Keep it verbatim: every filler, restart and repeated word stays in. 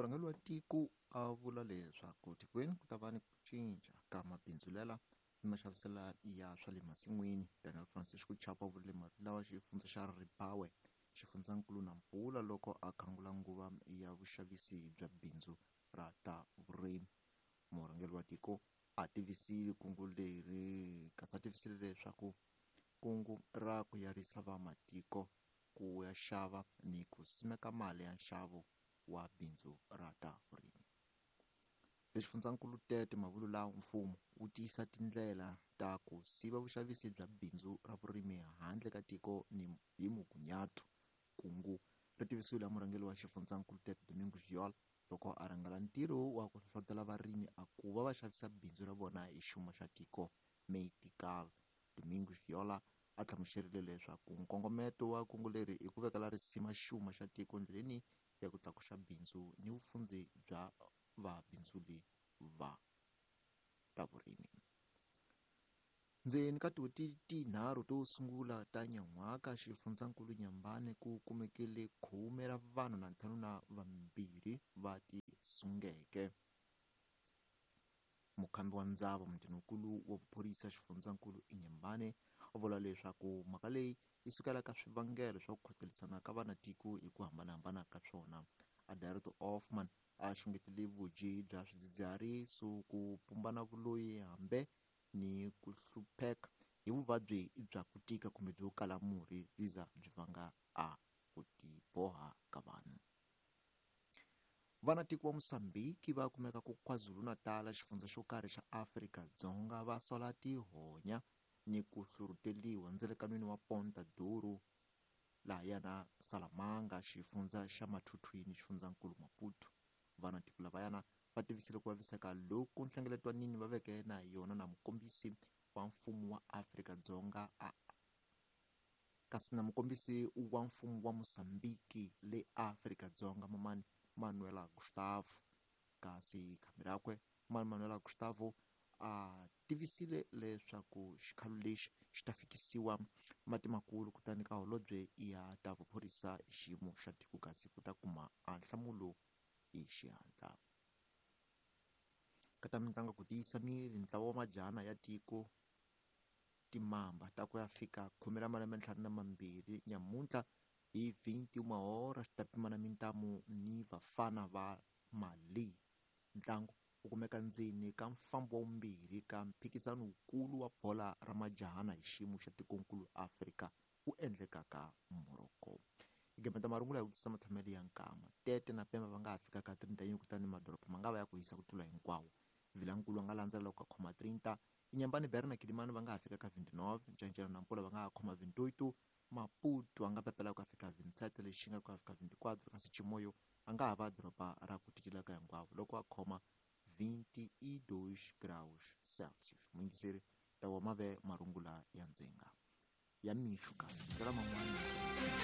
murhangeri wa tiko a vula leswaku tikweni ku ta va ni ku cinca ka mabindzulela ni maxaviselo ya swa le masin'wini. Daniel Francisco Chapa vule lawa xifundza xa Ripawe xifundzankulu Nampula loko a khangula nguva ya vuxavisi bya bindzu ra ta vurimi. Murhangeri wa tiko a tivisile kungu leri kasi a tivisile leswaku kungu ra ku yarisa va matiko ku ya xava ni ku simeka mali ya nxavo wa bindzu ra ta vurimi. Leswi xifundzankulu Tete Mavulu lawa mfumo wu tiyisa tindlela ta ku siva vuxavisi bya bindzu ra vurimi handle ka tiko ni hi mugunyato. Kungu ri tivisiwile murhangeri wa xifundzankulu Tete Domingos Viola loko a rhangela ntirho wa ku hlohlotela varimi a ku va va xavisa bindzu ra vona hi xuma xa tiko Maitikal. Domingos Viola a hlamuserile leswaku nkongometo wa kungu leri i ku vekela risima xuma xa tiko endleleni ya ku tlakusa bindzu ni vufundzi bya vabindzuli va ta vurimi. Ndzeni ka tin'hweti tinharhu to sungula ta nyan'waka xifundzankulu Nyambane ku kumekile khume ra vanhu na ntlhanu na vambirhi va tisungeke. Mukhambi wa ndzava mutinikulu wa vuphorisa xifundzankulu Nyambane u vula leswaku mhaka leyi yi sukela ka swivangelo swa ku khotelisana ka vanatiko hi ku hambanahambana ka swona. Adalberto Hoffman a xungetile vuji bya swidzidziharisi ku pumbana vuloyi hambe ni ku hlupheka hi vuvabyi bya ku tika kumbe byo kala murhi visa byi vanga a ku tiboha ka vanhu. Vanatiko wa Mosambiki va kumeka ku KwaZulu-Natal xifundza xo karhi xa Afrika-Dzonga va sola tihonya ni ku hlurhuteliwa ndzelekanweni wa Ponta Duru laha yana Salamanga xifundza xa Mathuthwini xifundzankulu Maputo. Vanatiko lavayana va tivisile ku vaviseka loku nhlengeletwanini va veke na yona na mukombisi wa mfumo wa Afrika-Dzonga a kasi na mukombisi wa mfumo wa Mosambiki le Afrika-Dzonga mamani Manuela Gustavo. Kasi khamera yakwe mani Manuela Gustavo a tivisile leswaku xikhalu lexi xi ta fikisiwa matimakulu kutani ka holobye ya ta vuphorisa hi xiyimo xa tiko kasi ku ta kuma a nhlamulo hi xihatla. Ka ta mitlangu ku tiyisa miri ntlawa wa majahana ya tiko timamba ta ku ya fika khume ra malembe ntlhanu na mambirhi nyamuntlha hi vhinti mahora swi ta pimana mintamu ni vafana va Mali. Ntlangu u kumeka ndzeni ka mfambo wa vumbirhi ka mphikizano wukulu wa bola ra majahana hi xiyimo xa tikonkulu Afrika wu endlekaka Morocco. Igeme ta marungula ya vutisa matshamelo ya nkama Tete na Pemba va nga ha fika ka thirty kutani madoroba ma nga va ya ku hisa ku tlula hinkwawo. Vilankulu va nga landzela loko ka khoma thirty, Inyambane Berne na Kidimani va nga ha fika ka twenty-nine, Ncancela na Mpula va nga ha khoma twenty-eight, Maputo a nga pepela ku ya fika twenty-seven lexi nga ku ya fika twenty-four kasi Chimoyo a nga ha va doroba ra ku ticelaka hinkwavo loko a khoma twenty-two graus Celsius. Muyingiseri tawa mave marungula ya ndzhenga ya mixu kasi ndlela man'wana